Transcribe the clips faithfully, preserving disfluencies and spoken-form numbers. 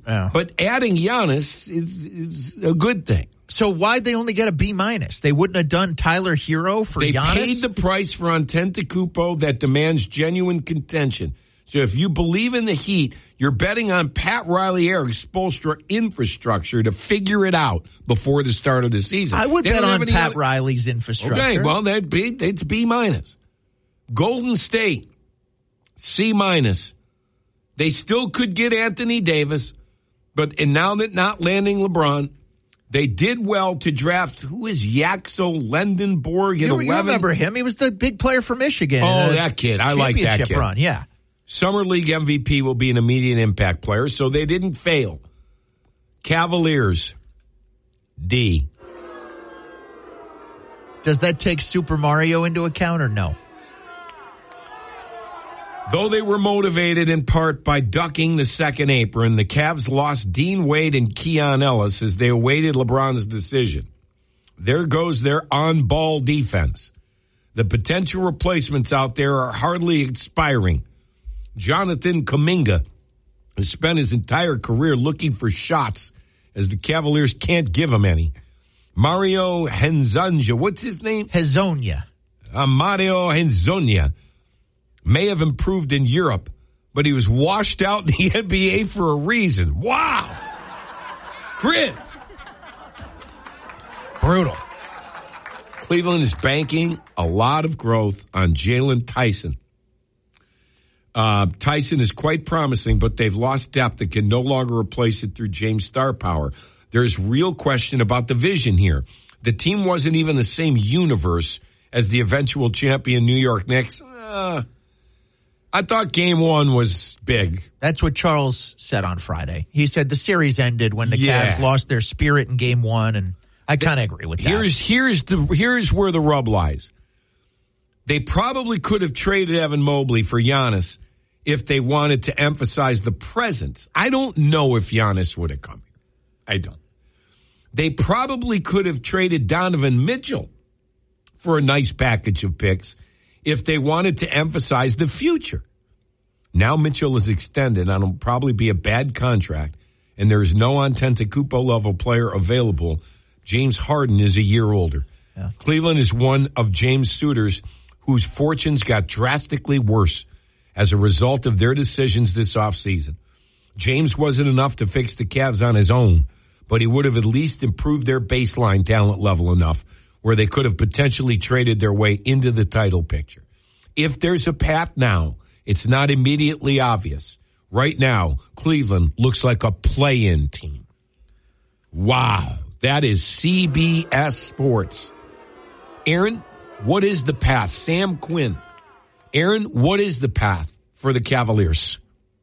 Yeah. But adding Giannis is, is a good thing. So why'd they only get a B minus? They wouldn't have done Tyler Hero for they Giannis? They paid the price for Antetokounmpo that demands genuine contention. So if you believe in the Heat, you're betting on Pat Riley, Eric Spoelstra infrastructure to figure it out before the start of the season. I would they bet on Pat other... Riley's infrastructure. Okay, well, that'd be, it's B minus. Golden State, C minus. They still could get Anthony Davis, but and now that not landing LeBron, they did well to draft, who is Yaxo Lendenborg in you, eleven? You remember him? He was the big player for Michigan. Oh, that kid. I like that kid. Run, yeah. Summer League M V P will be an immediate impact player, so they didn't fail. Cavaliers, D. Does that take Super Mario into account or no? Though they were motivated in part by ducking the second apron, the Cavs lost Dean Wade and Keon Ellis as they awaited LeBron's decision. There goes their on-ball defense. The potential replacements out there are hardly expiring. Jonathan Kuminga has spent his entire career looking for shots as the Cavaliers can't give him any. Mario Hezonja, what's his name? Hezonja. Uh, Mario Hezonja may have improved in Europe, but he was washed out in the N B A for a reason. Wow. Chris. Brutal. Cleveland is banking a lot of growth on Jalen Tyson. Uh, Tyson is quite promising, but they've lost depth and can no longer replace it through James Star Power. There's real question about the vision here. The team wasn't even the same universe as the eventual champion New York Knicks. Uh, I thought game one was big. That's what Charles said on Friday. He said the series ended when the yeah. Cavs lost their spirit in game one, and I kind of agree with that. Here's, here's, the, here's where the rub lies. They probably could have traded Evan Mobley for Giannis if they wanted to emphasize the presence. I don't know if Giannis would have come here. I don't. They probably could have traded Donovan Mitchell for a nice package of picks if they wanted to emphasize the future. Now Mitchell is extended, and it'll probably be a bad contract, and there is no Antetokounmpo level player available. James Harden is a year older. Yeah. Cleveland is one of James' suitors whose fortunes got drastically worse as a result of their decisions this offseason. James wasn't enough to fix the Cavs on his own, but he would have at least improved their baseline talent level enough where they could have potentially traded their way into the title picture. If there's a path now, it's not immediately obvious. Right now, Cleveland looks like a play-in team. Wow, that is C B S Sports. Aaron, what is the path? Sam Quinn. Aaron, what is the path for the Cavaliers?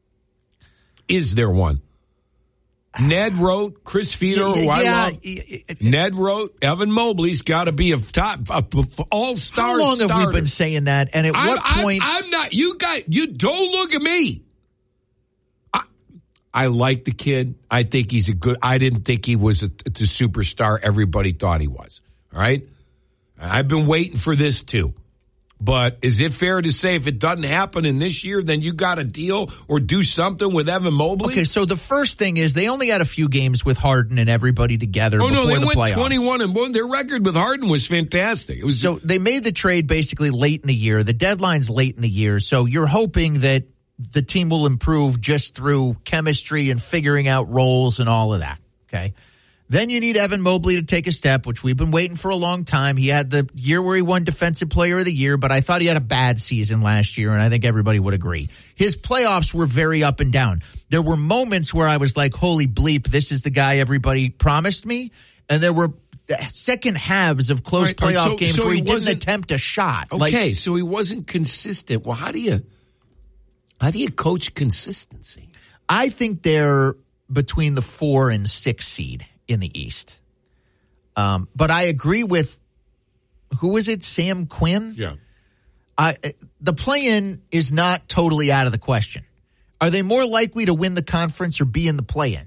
Is there one? Ned wrote, Chris Fedor, who I yeah, love. Ned wrote, Evan Mobley's got to be a top, a, a all-star How long starter. have we been saying that? And at I'm, what point? I'm, I'm not, you guys, you don't look at me. I, I like the kid. I think he's a good, I didn't think he was a, a superstar everybody thought he was. All right? I've been waiting for this too. But is it fair to say if it doesn't happen in this year, then you got to deal or do something with Evan Mobley? Okay, so the first thing is they only had a few games with Harden and everybody together oh, before no, they the went playoffs. twenty-one and one. Their record with Harden was fantastic. It was so they made the trade basically late in the year. The deadline's late in the year, so you're hoping that the team will improve just through chemistry and figuring out roles and all of that, okay? Then you need Evan Mobley to take a step, which we've been waiting for a long time. He had the year where he won Defensive Player of the Year, but I thought he had a bad season last year, and I think everybody would agree. His playoffs were very up and down. There were moments where I was like, holy bleep, this is the guy everybody promised me. And there were second halves of close right, right, playoff so, games so where he, he didn't attempt a shot. Okay, like, so he wasn't consistent. Well, how do you how do you coach consistency? I think they're between the four and six seed in the East. Um, but I agree with, who is it, Sam Quinn? Yeah. I, the play-in is not totally out of the question. Are they more likely to win the conference or be in the play-in?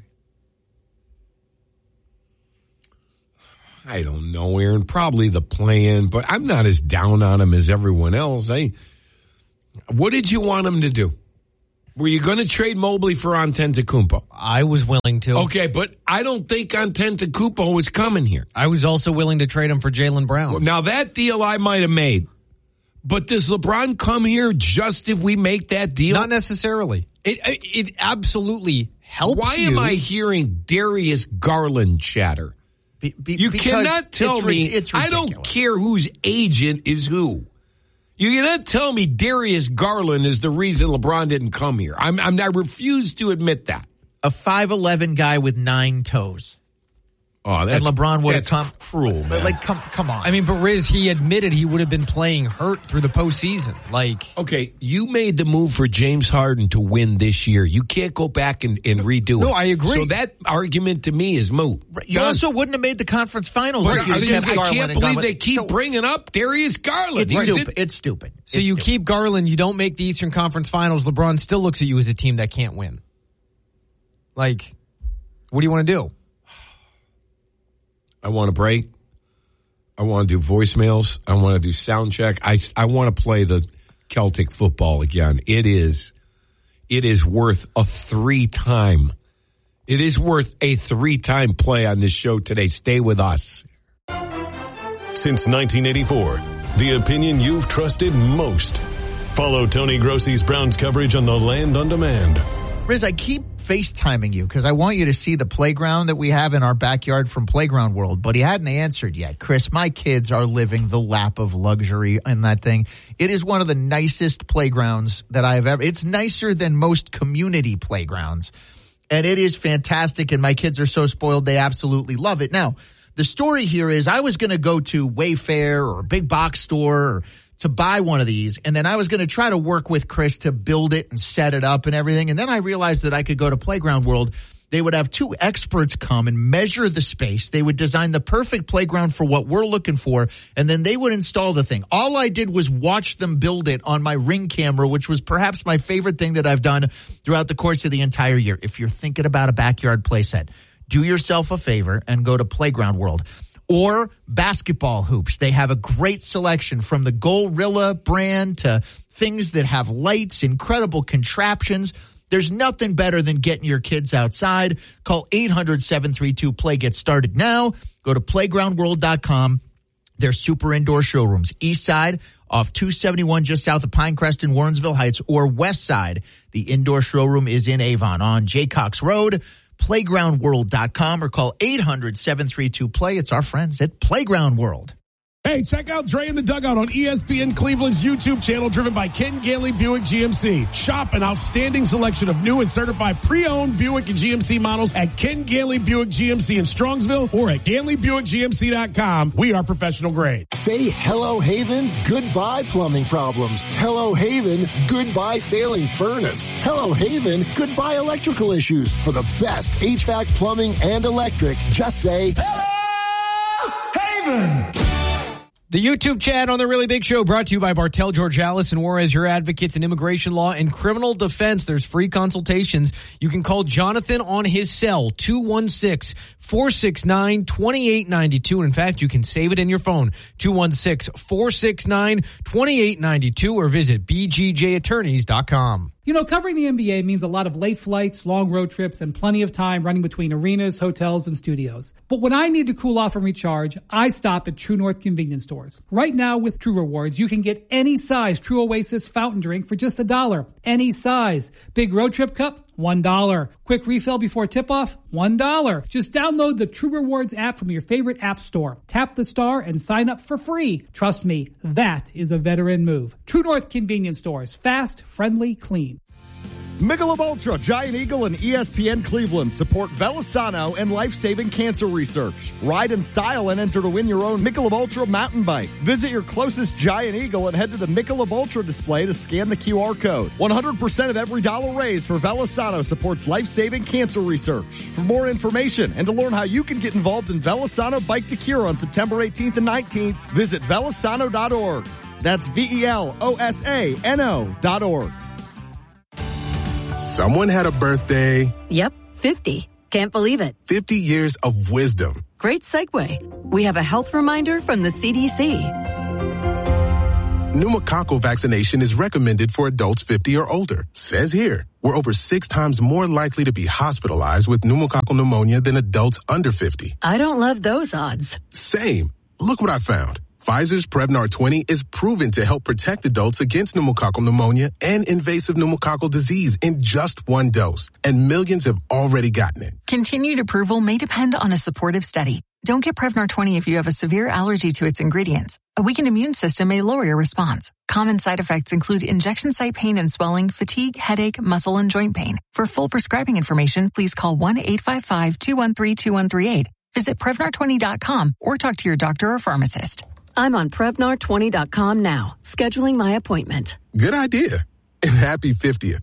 I don't know, Aaron. Probably the play-in, but I'm not as down on him as everyone else. I, what did you want him to do? Were you going to trade Mobley for Antetokounmpo? I was willing to. Okay, but I don't think Antetokounmpo was coming here. I was also willing to trade him for Jaylen Brown. Well, now, that deal I might have made. But does LeBron come here just if we make that deal? Not necessarily. It it, it absolutely helps Why you. am I hearing Darius Garland chatter? Be, be, you cannot tell it's, me. It's I don't care whose agent is who. You cannot tell me Darius Garland is the reason LeBron didn't come here. I'm, I'm I refuse to admit that. A five eleven guy with nine toes. Oh, that's, and LeBron would have that's come cruel, man. Like, come, come on. I mean, but Riz, he admitted he would have been playing hurt through the postseason. Like, okay, you made the move for James Harden to win this year. You can't go back and, and redo no, it. No, I agree. So that argument to me is moot. You Done. also wouldn't have made the conference finals. Right. If you I, kept I Garland can't and believe Garland. they keep So, bringing up Darius Garland. It's Right. stupid. It's stupid. So it's you stupid. keep Garland, you don't make the Eastern Conference Finals. LeBron still looks at you as a team that can't win. Like, what do you want to do? I want to break. I want to do voicemails. I want to do sound check. I, I want to play the Celtic football again. It is, it is worth a three time. It is worth a three time play on this show today. Stay with us. Since nineteen eighty-four, the opinion you've trusted most. Follow Tony Grossi's Browns coverage on the Land on Demand. Riz, I keep FaceTiming you because I want you to see the playground that we have in our backyard from Playground World, but he hadn't answered yet. Chris, my kids are living the lap of luxury in that thing. It is one of the nicest playgrounds that I have ever. It's nicer than most community playgrounds, and it is fantastic, and my kids are so spoiled. They absolutely love it. Now, the story here is I was going to go to Wayfair or a big box store or to buy one of these, and then I was going to try to work with Chris to build it and set it up and everything. And then I realized that I could go to Playground World. They would have two experts come and measure the space. They would design the perfect playground for what we're looking for, and then they would install the thing. All I did was watch them build it on my Ring camera, which was perhaps my favorite thing that I've done throughout the course of the entire year. If you're thinking about a backyard playset, do yourself a favor and go to Playground World. Or basketball hoops. They have a great selection from the Gorilla brand to things that have lights, incredible contraptions. There's nothing better than getting your kids outside. Call eight hundred, seven three two, play. Get started now. Go to playground world dot com. They're super indoor showrooms. East side off two seventy-one just south of Pinecrest in Warrensville Heights, or west side. The indoor showroom is in Avon on Jaycox Road. playground world dot com or call eight hundred, seven three two, play. It's our friends at Playground World. Hey, check out Dre in the Dugout on E S P N Cleveland's YouTube channel, driven by Ken Ganley Buick G M C. Shop an outstanding selection of new and certified pre-owned Buick and G M C models at Ken Ganley Buick G M C in Strongsville or at ganley buick g m c dot com. We are professional grade. Say hello, Haven, goodbye plumbing problems. Hello, Haven, goodbye failing furnace. Hello, Haven, goodbye electrical issues. For the best H V A C, plumbing, and electric, just say hello, Haven. The YouTube chat on The Really Big Show brought to you by Bartel Georgalis and Juarez, your advocates in immigration law and criminal defense. There's free consultations. You can call Jonathan on his cell, two one six, four six nine, two eight nine two. And in fact, you can save it in your phone, two one six, four six nine, two eight nine two, or visit b g j attorneys dot com. You know, covering the N B A means a lot of late flights, long road trips, and plenty of time running between arenas, hotels, and studios. But when I need to cool off and recharge, I stop at True North convenience stores. Right now with True Rewards, you can get any size True Oasis fountain drink for just a dollar. Any size. Big road trip cup, one dollar. Quick refill before tip-off, one dollar. Just download the True Rewards app from your favorite app store. Tap the star and sign up for free. Trust me, that is a veteran move. True North convenience stores. Fast, friendly, clean. Michelob Ultra, Giant Eagle, and E S P N Cleveland support Velisano and life-saving cancer research. Ride in style and enter to win your own Michelob Ultra mountain bike. Visit your closest Giant Eagle and head to the Michelob Ultra display to scan the Q R code. one hundred percent of every dollar raised for Velisano supports life-saving cancer research. For more information and to learn how you can get involved in Velisano Bike to Cure on September eighteenth and nineteenth, visit velisano dot org. That's V E L O S A N O dot org. Someone had a birthday. Yep, fifty. Can't believe it. fifty years of wisdom. Great segue. We have a health reminder from the C D C. Pneumococcal vaccination is recommended for adults fifty or older. Says here, we're over six times more likely to be hospitalized with pneumococcal pneumonia than adults under fifty. I don't love those odds. Same. Look what I found. Pfizer's Prevnar twenty is proven to help protect adults against pneumococcal pneumonia and invasive pneumococcal disease in just one dose, and millions have already gotten it. Continued approval may depend on a supportive study. Don't get Prevnar twenty if you have a severe allergy to its ingredients. A weakened immune system may lower your response. Common side effects include injection site pain and swelling, fatigue, headache, muscle, and joint pain. For full prescribing information, please call one eight five five, two one three, two one three eight. Visit Prevnar twenty dot com or talk to your doctor or pharmacist. I'm on Prevnar twenty dot com now, scheduling my appointment. Good idea. And happy fiftieth.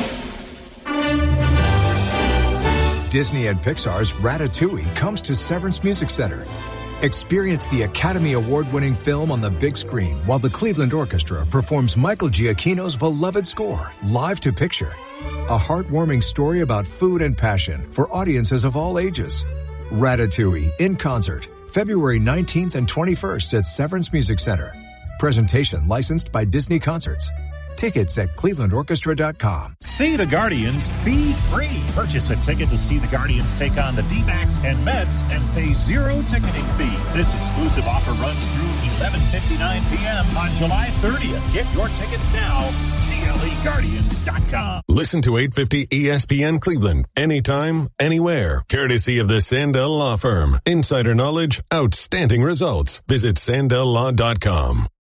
Disney and Pixar's Ratatouille comes to Severance Music Center. Experience the Academy Award-winning film on the big screen while the Cleveland Orchestra performs Michael Giacchino's beloved score, live to picture. A heartwarming story about food and passion for audiences of all ages. Ratatouille in concert, February nineteenth and twenty-first at Severance Music Center. Presentation licensed by Disney Concerts. Tickets at cleveland orchestra dot com. See the Guardians fee-free. Purchase a ticket to see the Guardians take on the D-backs and Mets and pay zero ticketing fee. This exclusive offer runs through eleven fifty-nine p.m. on July thirtieth. Get your tickets now at C L E guardians dot com. Listen to eight fifty E S P N Cleveland anytime, anywhere. Courtesy of the Sandell Law Firm. Insider knowledge, outstanding results. Visit sandell law dot com.